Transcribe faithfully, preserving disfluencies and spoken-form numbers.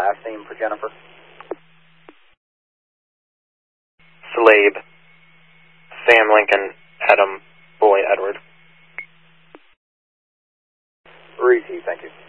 last name for Jennifer. Slabe. Sam Lincoln, Adam, Boy, Edward. Reese, thank you.